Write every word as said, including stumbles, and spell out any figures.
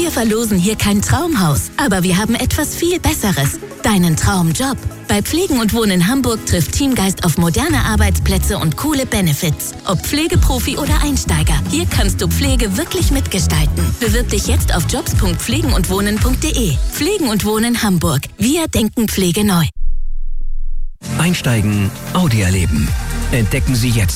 Wir verlosen hier kein Traumhaus, aber wir haben etwas viel Besseres. Deinen Traumjob. Bei Pflegen und Wohnen Hamburg trifft Teamgeist auf moderne Arbeitsplätze und coole Benefits. Ob Pflegeprofi oder Einsteiger, hier kannst du Pflege wirklich mitgestalten. Bewirb dich jetzt auf jobs punkt pflegen und wohnen punkt de. Pflegen und Wohnen Hamburg. Wir denken Pflege neu. Einsteigen, Audi erleben. Entdecken Sie jetzt